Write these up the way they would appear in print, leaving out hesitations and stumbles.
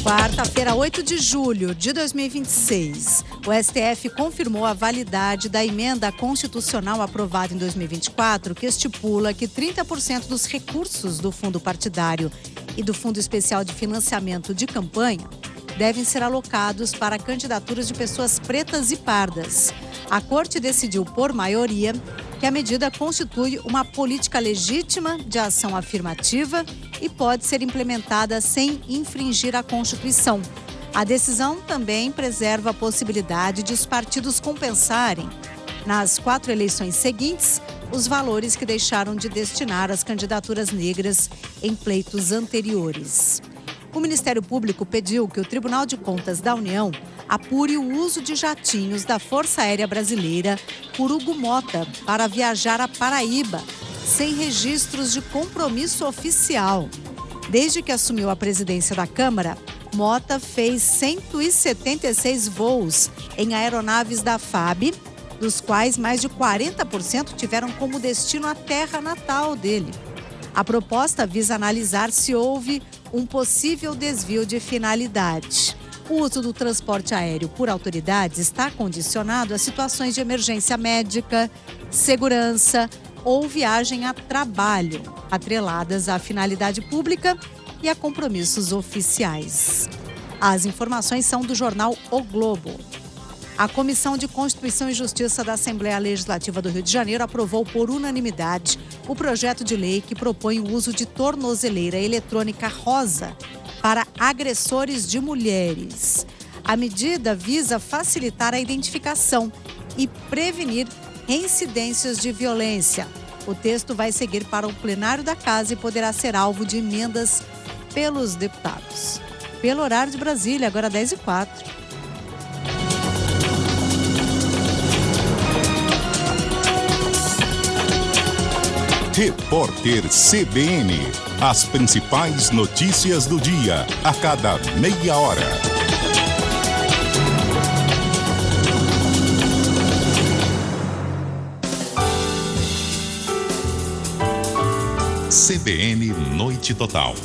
Quarta-feira, 8 de julho de 2026, o STF confirmou a validade da emenda constitucional aprovada em 2024, que estipula que 30% dos recursos do fundo partidário e do Fundo Especial de Financiamento de Campanha devem ser alocados para candidaturas de pessoas pretas e pardas. A Corte decidiu, por maioria, que a medida constitui uma política legítima de ação afirmativa e pode ser implementada sem infringir a Constituição. A decisão também preserva a possibilidade de os partidos compensarem, nas 4 eleições seguintes, os valores que deixaram de destinar às candidaturas negras em pleitos anteriores. O Ministério Público pediu que o Tribunal de Contas da União apure o uso de jatinhos da Força Aérea Brasileira por Hugo Mota para viajar a Paraíba, sem registros de compromisso oficial. Desde que assumiu a presidência da Câmara, Mota fez 176 voos em aeronaves da FAB, dos quais mais de 40% tiveram como destino a terra natal dele. A proposta visa analisar se houve um possível desvio de finalidade. O uso do transporte aéreo por autoridades está condicionado a situações de emergência médica, segurança ou viagem a trabalho, atreladas à finalidade pública e a compromissos oficiais. As informações são do jornal O Globo. A Comissão de Constituição e Justiça da Assembleia Legislativa do Rio de Janeiro aprovou por unanimidade o projeto de lei que propõe o uso de tornozeleira eletrônica rosa para agressores de mulheres. A medida visa facilitar a identificação e prevenir reincidências de violência. O texto vai seguir para o plenário da Casa e poderá ser alvo de emendas pelos deputados. Pelo horário de Brasília, agora 10h04. Repórter CBN. As principais notícias do dia, a cada meia hora. CBN Noite Total.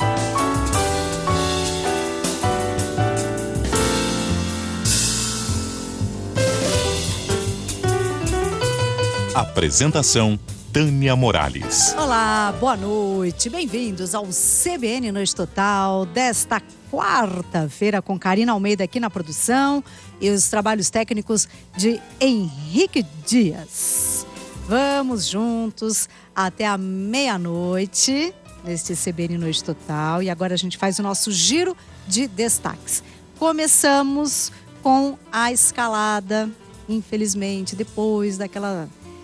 Apresentação: Tânia Morales. Olá, boa noite. Bem-vindos ao CBN Noite Total desta quarta-feira, com Karina Almeida aqui na produção e os trabalhos técnicos de Henrique Dias. Vamos juntos até a meia-noite neste CBN Noite Total e agora a gente faz o nosso giro de destaques. Começamos com a escalada, infelizmente, depois daquela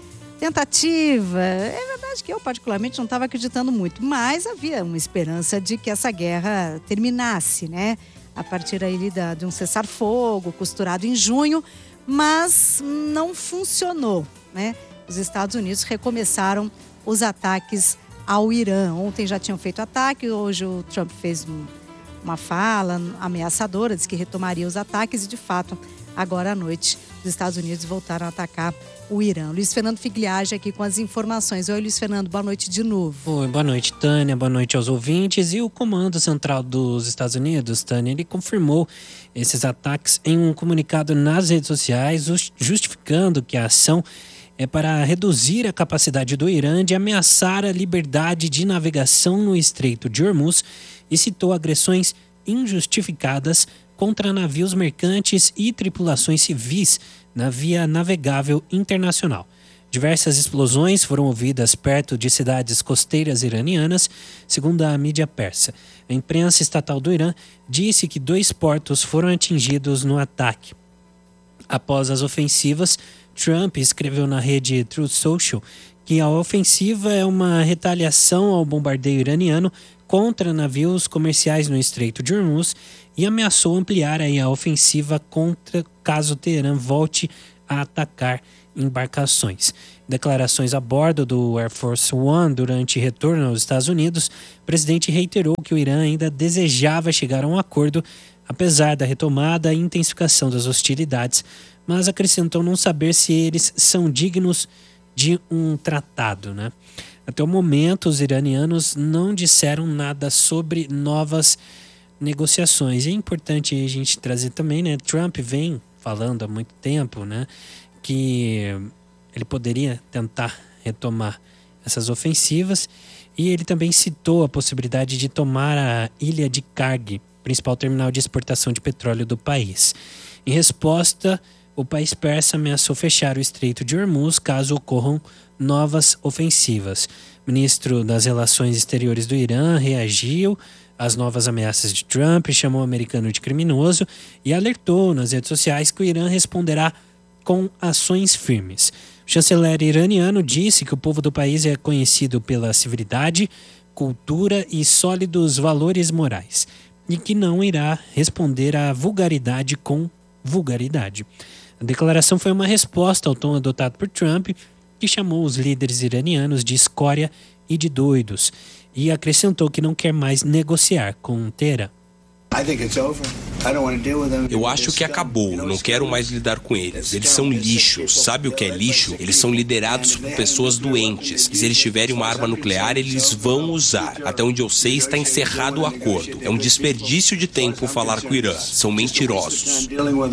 tentativa. É verdade que eu particularmente não estava acreditando muito, mas havia uma esperança de que essa guerra terminasse, né? A partir aí de um cessar-fogo costurado em junho, mas não funcionou, né? Os Estados Unidos recomeçaram os ataques ao Irã. Ontem já tinham feito ataque, hoje o Trump fez uma fala ameaçadora, disse que retomaria os ataques e, de fato, agora à noite, os Estados Unidos voltaram a atacar o Irã. Luiz Fernando Figliage aqui com as informações. Oi, Luiz Fernando, boa noite de novo. Oi, boa noite, Tânia, boa noite aos ouvintes. E o Comando Central dos Estados Unidos, Tânia, ele confirmou esses ataques em um comunicado nas redes sociais, justificando que a ação é para reduzir a capacidade do Irã de ameaçar a liberdade de navegação no Estreito de Hormuz e citou agressões injustificadas contra navios mercantes e tripulações civis na via navegável internacional. Diversas explosões foram ouvidas perto de cidades costeiras iranianas, segundo a mídia persa. A imprensa estatal do Irã disse que 2 portos foram atingidos no ataque. Após as ofensivas, Trump escreveu na rede Truth Social que a ofensiva é uma retaliação ao bombardeio iraniano contra navios comerciais no Estreito de Hormuz e ameaçou ampliar aí a ofensiva contra caso Teherã volte a atacar embarcações. Em declarações a bordo do Air Force One durante retorno aos Estados Unidos, o presidente reiterou que o Irã ainda desejava chegar a um acordo, apesar da retomada e intensificação das hostilidades, mas acrescentou não saber se eles são dignos de um tratado, né? Até o momento, os iranianos não disseram nada sobre novas negociações. É importante a gente trazer também, né? Trump vem falando há muito tempo, né, que ele poderia tentar retomar essas ofensivas, e ele também citou a possibilidade de tomar a ilha de Karg, principal terminal de exportação de petróleo do país. Em resposta, o país persa ameaçou fechar o Estreito de Hormuz caso ocorram novas ofensivas. O ministro das Relações Exteriores do Irã reagiu às novas ameaças de Trump, chamou o americano de criminoso e alertou nas redes sociais que o Irã responderá com ações firmes. O chanceler iraniano disse que o povo do país é conhecido pela civilidade, cultura e sólidos valores morais, e que não irá responder à vulgaridade com vulgaridade. A declaração foi uma resposta ao tom adotado por Trump, que chamou os líderes iranianos de escória e de doidos, e acrescentou que não quer mais negociar com Teherã. Eu acho que acabou, não quero mais lidar com eles. Eles são lixo. Sabe o que é lixo? Eles são liderados por pessoas doentes. E se eles tiverem uma arma nuclear, eles vão usar. Até onde eu sei, está encerrado o acordo. É um desperdício de tempo falar com o Irã. São mentirosos.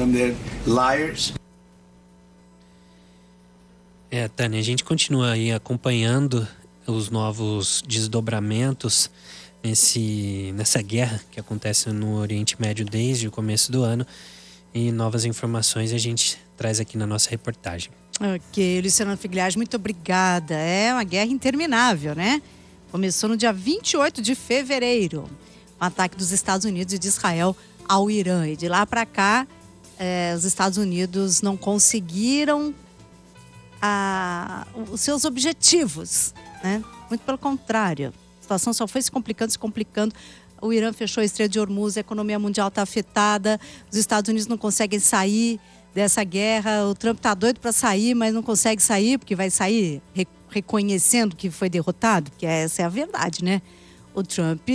Tânia, a gente continua aí acompanhando os novos desdobramentos nessa guerra que acontece no Oriente Médio desde o começo do ano, e novas informações a gente traz aqui na nossa reportagem. Ok, Luciana Figliage, muito obrigada. É uma guerra interminável, né? Começou no dia 28 de fevereiro, o ataque dos Estados Unidos e de Israel ao Irã. E de lá para cá, os Estados Unidos não conseguiram os seus objetivos, né? Muito pelo contrário. A situação só foi se complicando. O Irã fechou a Estreito de Hormuz, a economia mundial está afetada, os Estados Unidos não conseguem sair dessa guerra, o Trump está doido para sair, mas não consegue sair, porque vai sair reconhecendo que foi derrotado, porque essa é a verdade, né? O Trump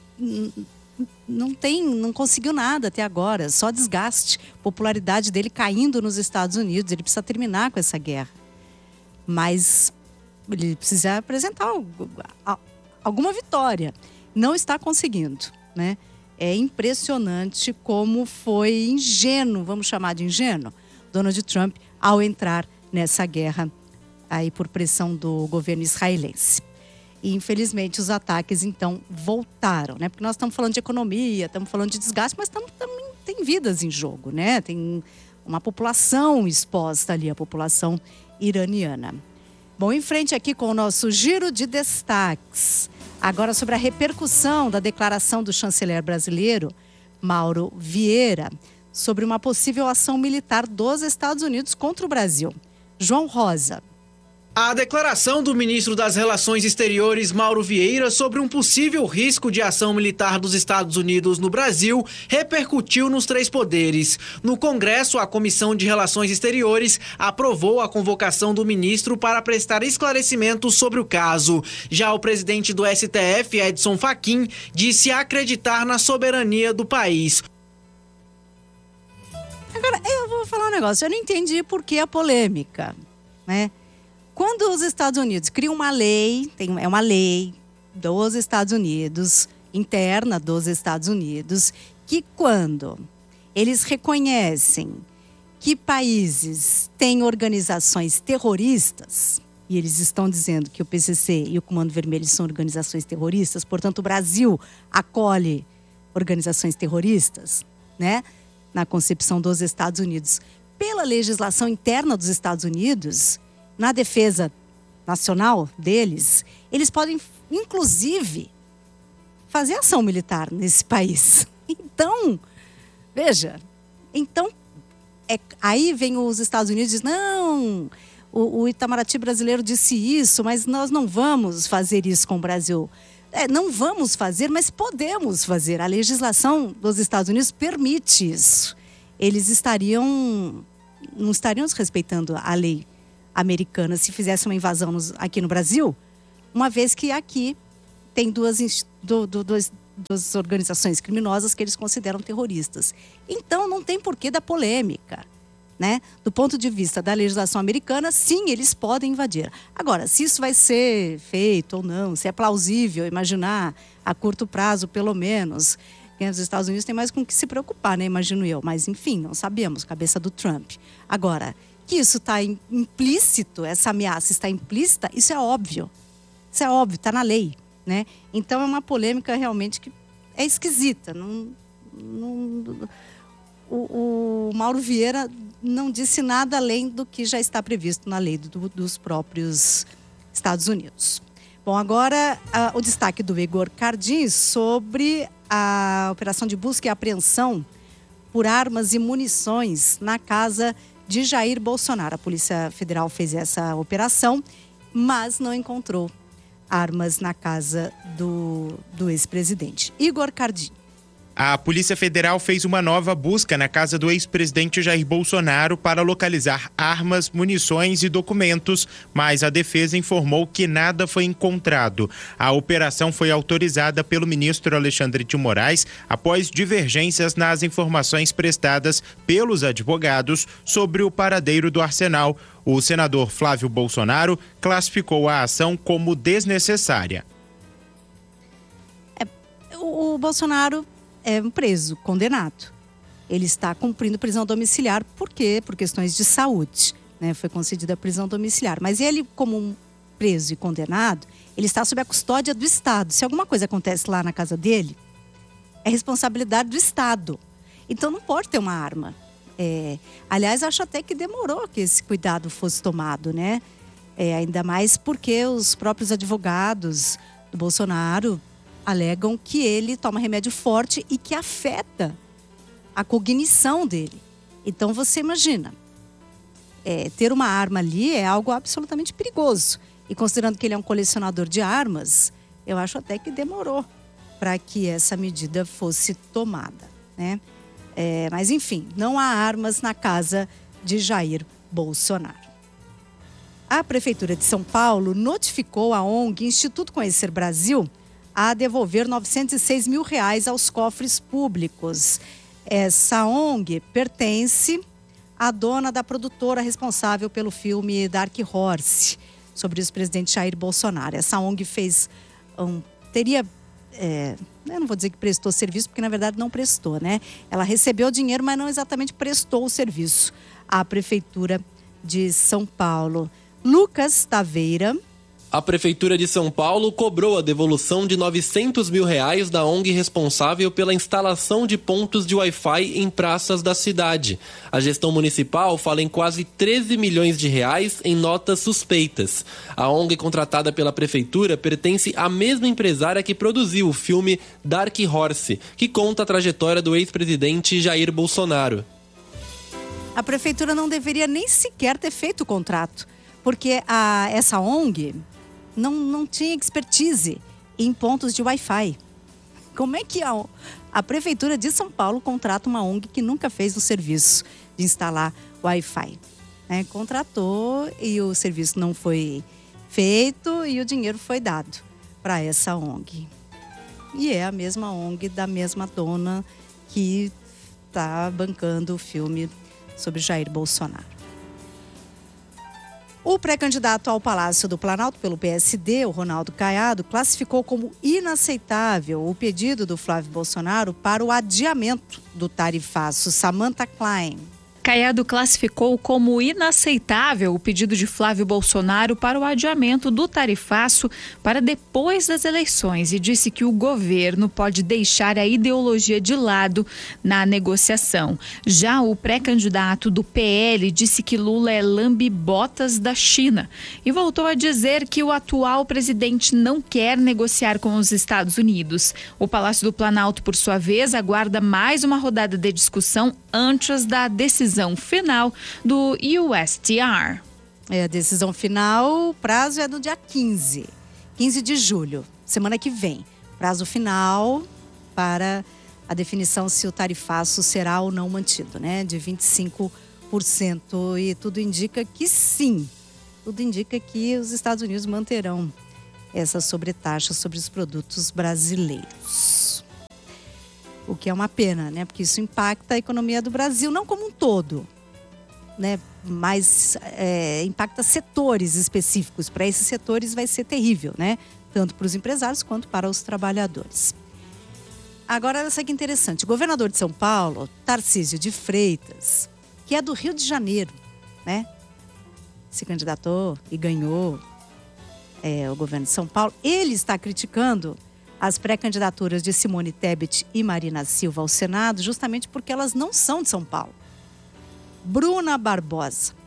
não conseguiu nada até agora, só desgaste, popularidade dele caindo nos Estados Unidos, ele precisa terminar com essa guerra. Mas ele precisa apresentar alguma vitória. Não está conseguindo, né? É impressionante como foi ingênuo, vamos chamar de ingênuo, Donald Trump ao entrar nessa guerra aí por pressão do governo israelense. E infelizmente os ataques então voltaram, né? Porque nós estamos falando de economia, estamos falando de desgaste, mas também tem vidas em jogo, né? Tem uma população exposta ali, a população iraniana. Bom, em frente aqui com o nosso giro de destaques. Agora sobre a repercussão da declaração do chanceler brasileiro, Mauro Vieira, sobre uma possível ação militar dos Estados Unidos contra o Brasil. João Rosa. A declaração do ministro das Relações Exteriores, Mauro Vieira, sobre um possível risco de ação militar dos Estados Unidos no Brasil repercutiu nos três poderes. No Congresso, a Comissão de Relações Exteriores aprovou a convocação do ministro para prestar esclarecimentos sobre o caso. Já o presidente do STF, Edson Fachin, disse acreditar na soberania do país. Agora, eu vou falar um negócio. Eu não entendi por que a polêmica, né? Quando os Estados Unidos criam uma lei, é uma lei dos Estados Unidos, interna dos Estados Unidos, que quando eles reconhecem que países têm organizações terroristas, e eles estão dizendo que o PCC e o Comando Vermelho são organizações terroristas, portanto o Brasil acolhe organizações terroristas, né? Na concepção dos Estados Unidos. Pela legislação interna dos Estados Unidos, na defesa nacional deles, eles podem, inclusive, fazer ação militar nesse país. Então, veja, aí vem os Estados Unidos e diz, não, o Itamaraty brasileiro disse isso, mas nós não vamos fazer isso com o Brasil. Não vamos fazer, mas podemos fazer. A legislação dos Estados Unidos permite isso. Eles não estariam desrespeitando a lei americana se fizesse uma invasão aqui no Brasil, uma vez que aqui tem duas organizações criminosas que eles consideram terroristas. Então, não tem porquê da polêmica, né? Do ponto de vista da legislação americana, sim, eles podem invadir. Agora, se isso vai ser feito ou não, se é plausível imaginar a curto prazo, pelo menos, Porque os Estados Unidos têm mais com o que se preocupar, né? Imagino eu. Mas, enfim, não sabemos. Cabeça do Trump. Agora, que isso está implícito, essa ameaça está implícita, isso é óbvio. Isso é óbvio, está na lei, né? Então, é uma polêmica realmente que é esquisita. O Mauro Vieira não disse nada além do que já está previsto na lei dos próprios Estados Unidos. Bom, agora o destaque do Igor Cardim sobre a operação de busca e apreensão por armas e munições na casa de Jair Bolsonaro. A Polícia Federal fez essa operação, mas não encontrou armas na casa do ex-presidente. Igor Cardim. A Polícia Federal fez uma nova busca na casa do ex-presidente Jair Bolsonaro para localizar armas, munições e documentos, mas a defesa informou que nada foi encontrado. A operação foi autorizada pelo ministro Alexandre de Moraes após divergências nas informações prestadas pelos advogados sobre o paradeiro do arsenal. O senador Flávio Bolsonaro classificou a ação como desnecessária. O Bolsonaro é um preso, condenado. Ele está cumprindo prisão domiciliar. Por quê? Por questões de saúde, né? Foi concedida a prisão domiciliar. Mas ele, como um preso e condenado, ele está sob a custódia do Estado. Se alguma coisa acontece lá na casa dele, é responsabilidade do Estado. Então não pode ter uma arma. Aliás, acho até que demorou que esse cuidado fosse tomado, né? Ainda mais porque os próprios advogados do Bolsonaro alegam que ele toma remédio forte e que afeta a cognição dele. Então você imagina, ter uma arma ali é algo absolutamente perigoso. E considerando que ele é um colecionador de armas, eu acho até que demorou para que essa medida fosse tomada, né? Mas enfim, não há armas na casa de Jair Bolsonaro. A Prefeitura de São Paulo notificou a ONG Instituto Conhecer Brasil a devolver R$906 mil aos cofres públicos. Essa ONG pertence à dona da produtora responsável pelo filme Dark Horse, sobre o ex-presidente Jair Bolsonaro. Essa ONG fez eu não vou dizer que prestou serviço, porque na verdade não prestou, né? Ela recebeu dinheiro, mas não exatamente prestou o serviço à Prefeitura de São Paulo. Lucas Taveira. A Prefeitura de São Paulo cobrou a devolução de R$900 mil da ONG responsável pela instalação de pontos de Wi-Fi em praças da cidade. A gestão municipal fala em quase R$13 milhões em notas suspeitas. A ONG contratada pela Prefeitura pertence à mesma empresária que produziu o filme Dark Horse, que conta a trajetória do ex-presidente Jair Bolsonaro. A Prefeitura não deveria nem sequer ter feito o contrato, porque essa ONG não tinha expertise em pontos de Wi-Fi. Como é que a Prefeitura de São Paulo contrata uma ONG que nunca fez o serviço de instalar Wi-Fi? Contratou e o serviço não foi feito e o dinheiro foi dado para essa ONG. E é a mesma ONG da mesma dona que está bancando o filme sobre Jair Bolsonaro. O pré-candidato ao Palácio do Planalto pelo PSD, o Ronaldo Caiado, classificou como inaceitável o pedido do Flávio Bolsonaro para o adiamento do tarifaço. Samantha Klein. Caiado classificou como inaceitável o pedido de Flávio Bolsonaro para o adiamento do tarifaço para depois das eleições e disse que o governo pode deixar a ideologia de lado na negociação. Já o pré-candidato do PL disse que Lula é lambe-botas da China e voltou a dizer que o atual presidente não quer negociar com os Estados Unidos. O Palácio do Planalto, por sua vez, aguarda mais uma rodada de discussão antes da decisão final do USTR. A decisão final, o prazo é do dia 15 de julho, semana que vem. Prazo final para a definição se o tarifaço será ou não mantido, né? De 25%. E tudo indica que sim. Tudo indica que os Estados Unidos manterão essa sobretaxa sobre os produtos brasileiros. O que é uma pena, né? Porque isso impacta a economia do Brasil, não como um todo, né? Mas impacta setores específicos. Para esses setores vai ser terrível, né? Tanto para os empresários quanto para os trabalhadores. Agora, olha só que interessante. O governador de São Paulo, Tarcísio de Freitas, que é do Rio de Janeiro, né? Se candidatou e ganhou o governo de São Paulo. Ele está criticando as pré-candidaturas de Simone Tebet e Marina Silva ao Senado, justamente porque elas não são de São Paulo. Bruna Barbosa.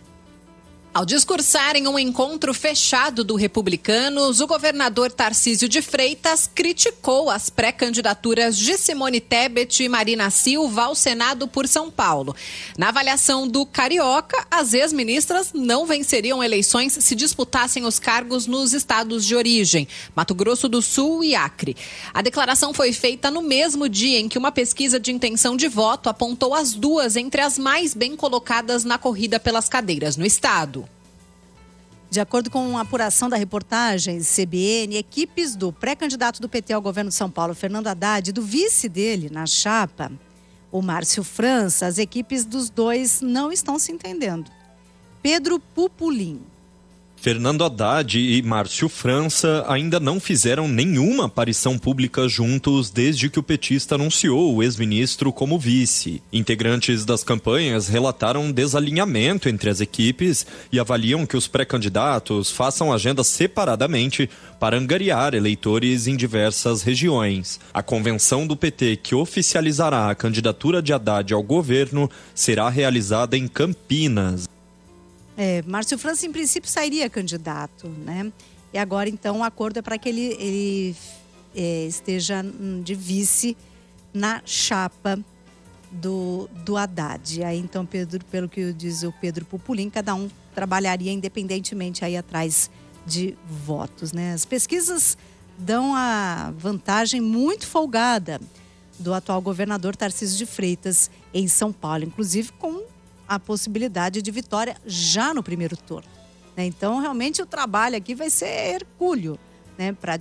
Ao discursar em um encontro fechado do Republicanos, o governador Tarcísio de Freitas criticou as pré-candidaturas de Simone Tebet e Marina Silva ao Senado por São Paulo. Na avaliação do Carioca, as ex-ministras não venceriam eleições se disputassem os cargos nos estados de origem, Mato Grosso do Sul e Acre. A declaração foi feita no mesmo dia em que uma pesquisa de intenção de voto apontou as duas entre as mais bem colocadas na corrida pelas cadeiras no estado. De acordo com uma apuração da reportagem CBN, equipes do pré-candidato do PT ao governo de São Paulo, Fernando Haddad, e do vice dele na chapa, o Márcio França, as equipes dos dois não estão se entendendo. Pedro Pupulim. Fernando Haddad e Márcio França ainda não fizeram nenhuma aparição pública juntos desde que o petista anunciou o ex-ministro como vice. Integrantes das campanhas relataram desalinhamento entre as equipes e avaliam que os pré-candidatos façam agenda separadamente para angariar eleitores em diversas regiões. A convenção do PT que oficializará a candidatura de Haddad ao governo será realizada em Campinas. Márcio França, em princípio, sairia candidato, né? E agora, então, o acordo é para que ele esteja de vice na chapa do Haddad. Aí, então, pelo que diz o Pedro Pupulim, cada um trabalharia independentemente aí atrás de votos, né? As pesquisas dão a vantagem muito folgada do atual governador Tarcísio de Freitas em São Paulo, inclusive com a possibilidade de vitória já no primeiro turno, né? Então, realmente, o trabalho aqui vai ser hercúleo, né? Para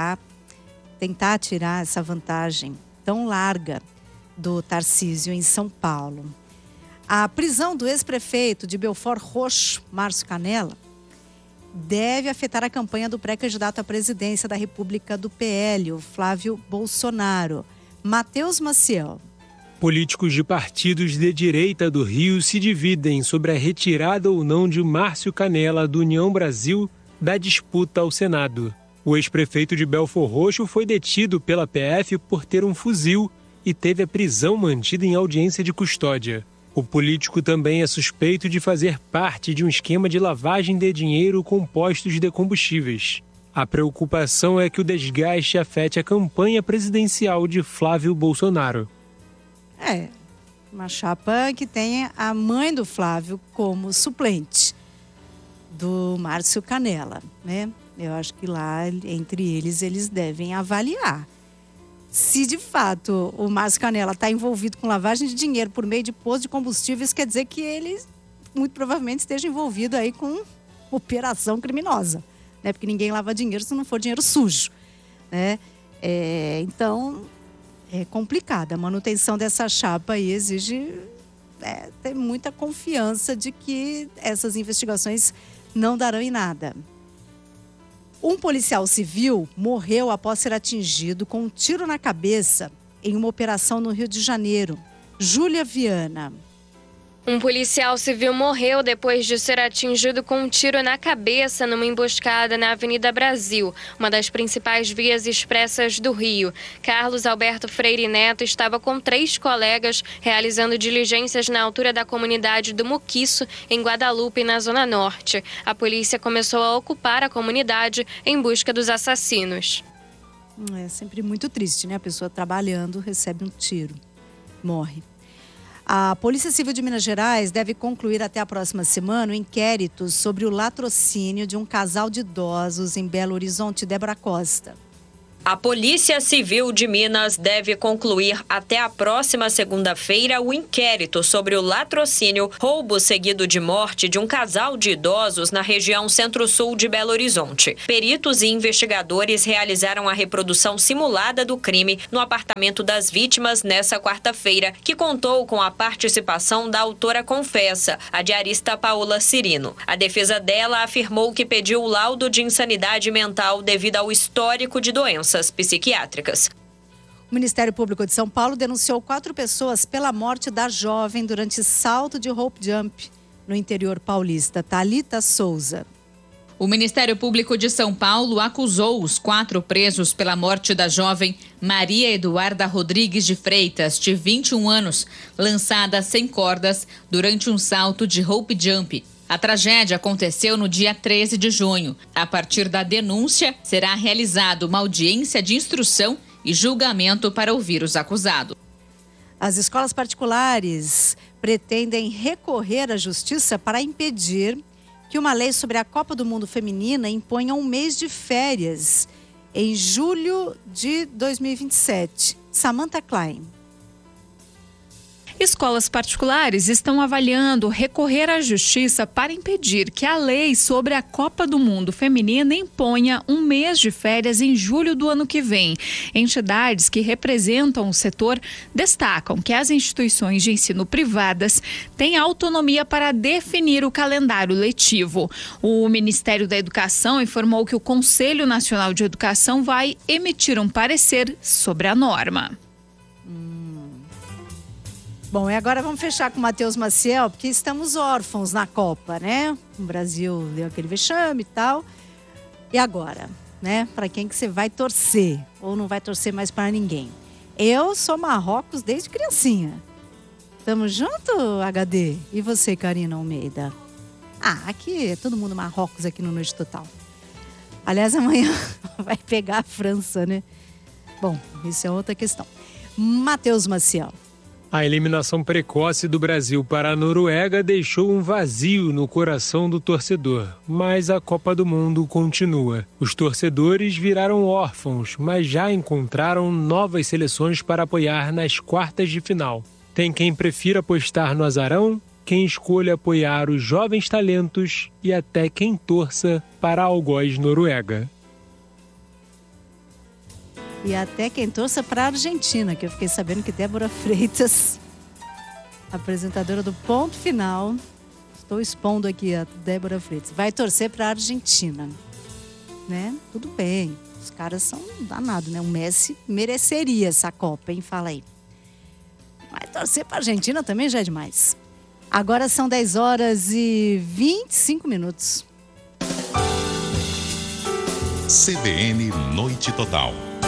tentar tirar essa vantagem tão larga do Tarcísio em São Paulo. A prisão do ex-prefeito de Belford Roxo, Márcio Canela, deve afetar a campanha do pré-candidato à presidência da República do PL, o Flávio Bolsonaro. Matheus Maciel. Políticos de partidos de direita do Rio se dividem sobre a retirada ou não de Márcio Canela do União Brasil da disputa ao Senado. O ex-prefeito de Belford Roxo foi detido pela PF por ter um fuzil e teve a prisão mantida em audiência de custódia. O político também é suspeito de fazer parte de um esquema de lavagem de dinheiro com postos de combustíveis. A preocupação é que o desgaste afete a campanha presidencial de Flávio Bolsonaro. Uma chapa que tem a mãe do Flávio como suplente do Márcio Canela, né? Eu acho que lá, entre eles devem avaliar se de fato o Márcio Canela está envolvido com lavagem de dinheiro por meio de posto de combustíveis, quer dizer que ele muito provavelmente esteja envolvido aí com operação criminosa, né? Porque ninguém lava dinheiro se não for dinheiro sujo, né? Então, é complicada. A manutenção dessa chapa aí exige ter muita confiança de que essas investigações não darão em nada. Um policial civil morreu após ser atingido com um tiro na cabeça em uma operação no Rio de Janeiro. Júlia Viana. Um policial civil morreu depois de ser atingido com um tiro na cabeça numa emboscada na Avenida Brasil, uma das principais vias expressas do Rio. Carlos Alberto Freire Neto estava com 3 colegas realizando diligências na altura da comunidade do Muquiço, em Guadalupe, na Zona Norte. A polícia começou a ocupar a comunidade em busca dos assassinos. É sempre muito triste, né? A pessoa trabalhando recebe um tiro, morre. A Polícia Civil de Minas Gerais deve concluir até a próxima semana o inquérito sobre o latrocínio de um casal de idosos em Belo Horizonte. Débora Costa. A Polícia Civil de Minas deve concluir até a próxima segunda-feira o inquérito sobre o latrocínio, roubo seguido de morte de um casal de idosos na região centro-sul de Belo Horizonte. Peritos e investigadores realizaram a reprodução simulada do crime no apartamento das vítimas nessa quarta-feira, que contou com a participação da autora confessa, a diarista Paola Cirino. A defesa dela afirmou que pediu o laudo de insanidade mental devido ao histórico de doenças psiquiátricas. O Ministério Público de São Paulo denunciou 4 pessoas pela morte da jovem durante salto de rope jump no interior paulista. Thalita Souza. O Ministério Público de São Paulo acusou os 4 presos pela morte da jovem Maria Eduarda Rodrigues de Freitas, de 21 anos, lançada sem cordas durante um salto de rope jump. A tragédia aconteceu no dia 13 de junho. A partir da denúncia, será realizada uma audiência de instrução e julgamento para ouvir os acusados. As escolas particulares pretendem recorrer à justiça para impedir que uma lei sobre a Copa do Mundo Feminina imponha um mês de férias em julho de 2027. Samantha Klein. Escolas particulares estão avaliando recorrer à justiça para impedir que a lei sobre a Copa do Mundo Feminina imponha um mês de férias em julho do ano que vem. Entidades que representam o setor destacam que as instituições de ensino privadas têm autonomia para definir o calendário letivo. O Ministério da Educação informou que o Conselho Nacional de Educação vai emitir um parecer sobre a norma. Bom, e agora vamos fechar com o Matheus Maciel, porque estamos órfãos na Copa, né? O Brasil deu aquele vexame e tal. E agora, né? Para quem que você vai torcer? Ou não vai torcer mais para ninguém? Eu sou Marrocos desde criancinha. Tamo junto, HD? E você, Karina Almeida? Aqui é todo mundo Marrocos aqui no Noite Total. Aliás, amanhã vai pegar a França, né? Bom, isso é outra questão. Matheus Maciel. A eliminação precoce do Brasil para a Noruega deixou um vazio no coração do torcedor, mas a Copa do Mundo continua. Os torcedores viraram órfãos, mas já encontraram novas seleções para apoiar nas quartas de final. Tem quem prefira apostar no azarão, quem escolha apoiar os jovens talentos e até quem torça para a algoz Noruega. E até quem torça para a Argentina, que eu fiquei sabendo que Débora Freitas, apresentadora do Ponto Final, estou expondo aqui a Débora Freitas, vai torcer para a Argentina, né? Tudo bem, os caras são danados, né? O Messi mereceria essa Copa, hein? Fala aí. Mas torcer para a Argentina também já é demais. Agora são 10h25. CBN Noite Total.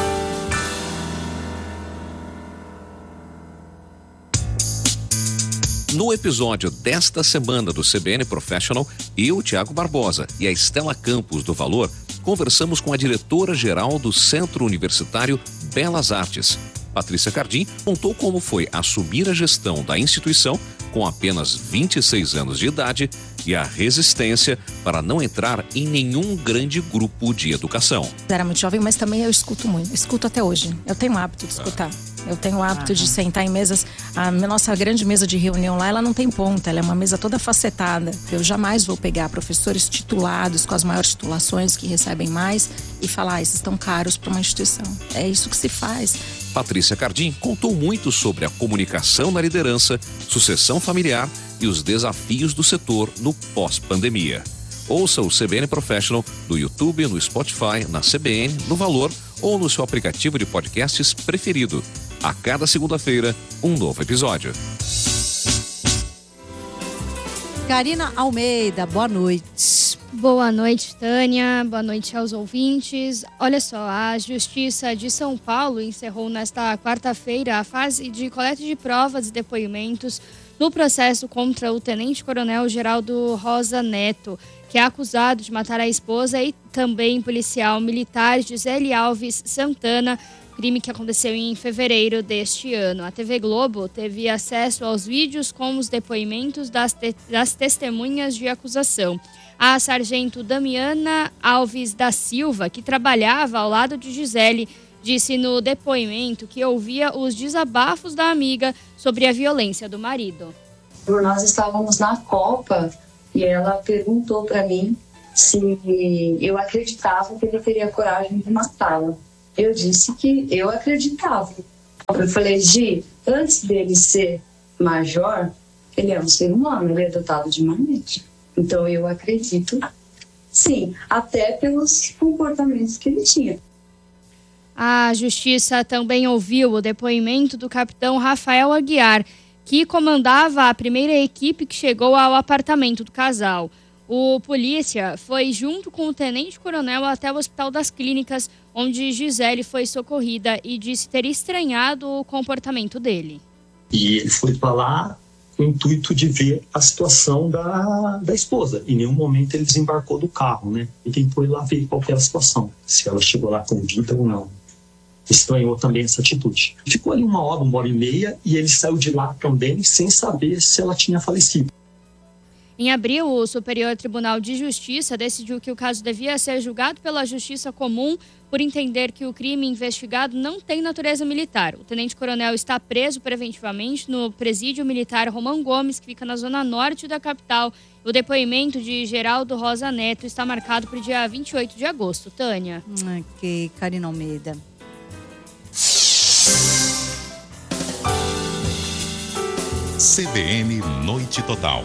No episódio desta semana do CBN Professional, eu, Tiago Barbosa e a Estela Campos do Valor, conversamos com a diretora-geral do Centro Universitário Belas Artes. Patrícia Cardim contou como foi assumir a gestão da instituição com apenas 26 anos de idade e a resistência para não entrar em nenhum grande grupo de educação. Era muito jovem, mas também eu escuto muito. Escuto até hoje. Eu tenho o hábito de escutar. Eu tenho o hábito de sentar em mesas. A nossa grande mesa de reunião lá, ela não tem ponta. Ela é uma mesa toda facetada. Eu jamais vou pegar professores titulados com as maiores titulações que recebem mais e falar, esses estão caros para uma instituição. É isso que se faz. Patrícia Cardim contou muito sobre a comunicação na liderança, sucessão familiar e os desafios do setor no pós-pandemia. Ouça o CBN Professional no YouTube, no Spotify, na CBN, no Valor ou no seu aplicativo de podcasts preferido. A cada segunda-feira, um novo episódio. Karina Almeida, boa noite. Boa noite, Tânia. Boa noite aos ouvintes. Olha só, a Justiça de São Paulo encerrou nesta quarta-feira a fase de coleta de provas e depoimentos no processo contra o tenente-coronel Geraldo Rosa Neto, que é acusado de matar a esposa e também policial militar Gisele Alves Santana, crime que aconteceu em fevereiro deste ano. A TV Globo teve acesso aos vídeos com os depoimentos das testemunhas de acusação. A sargento Damiana Alves da Silva, que trabalhava ao lado de Gisele, disse no depoimento que ouvia os desabafos da amiga sobre a violência do marido. Nós estávamos na Copa e ela perguntou para mim se eu acreditava que ele teria coragem de matá-la. Eu disse que eu acreditava. Eu falei, Gi, antes dele ser major, ele é um ser humano, ele é dotado de uma mente. Então eu acredito, sim, até pelos comportamentos que ele tinha. A Justiça também ouviu o depoimento do capitão Rafael Aguiar, que comandava a primeira equipe que chegou ao apartamento do casal. O polícia foi junto com o tenente-coronel até o Hospital das Clínicas, onde Gisele foi socorrida e disse ter estranhado o comportamento dele. E ele foi para lá com o intuito de ver a situação da esposa. Em nenhum momento ele desembarcou do carro, né? E quem foi lá ver qual era a situação, se ela chegou lá com vida ou não. Estranhou também essa atitude. Ficou ali 1 hora e meia, e ele saiu de lá também sem saber se ela tinha falecido. Em abril, o Superior Tribunal de Justiça decidiu que o caso devia ser julgado pela Justiça Comum por entender que o crime investigado não tem natureza militar. O tenente-coronel está preso preventivamente no presídio militar Romão Gomes, que fica na zona norte da capital. O depoimento de Geraldo Rosa Neto está marcado para o dia 28 de agosto. Tânia. Ok, Karina Almeida. CBN Noite Total.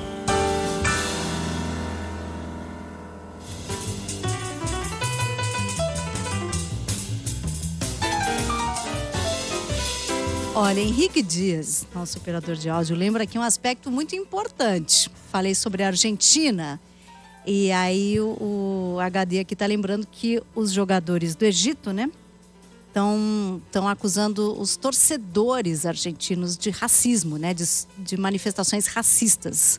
Olha, Henrique Dias, nosso operador de áudio, lembra aqui um aspecto muito importante. Falei sobre a Argentina e aí o HD aqui está lembrando que os jogadores do Egito, né, estão acusando os torcedores argentinos de racismo, né, de manifestações racistas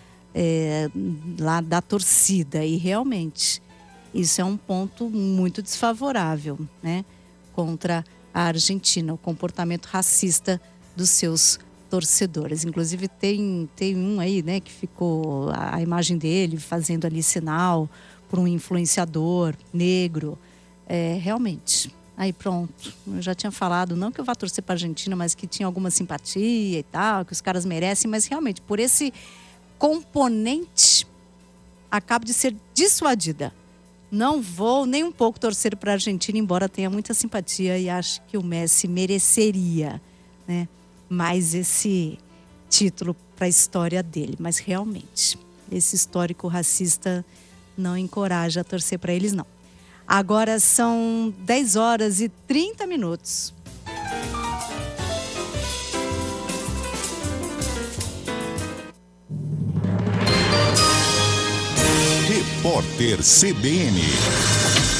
lá da torcida. E realmente isso é um ponto muito desfavorável, né, contra a Argentina, o comportamento racista dos seus torcedores. Inclusive tem um aí, né, que ficou a imagem dele fazendo ali sinal por um influenciador negro. Realmente, aí pronto, eu já tinha falado, não que eu vá torcer para a Argentina, mas que tinha alguma simpatia e tal, que os caras merecem, mas realmente, por esse componente, acabo de ser dissuadida. Não vou nem um pouco torcer para a Argentina, embora tenha muita simpatia e acho que o Messi mereceria, né, mais esse título para a história dele. Mas realmente, esse histórico racista não encoraja a torcer para eles, não. Agora são 10 horas e 30 minutos. Repórter CBN.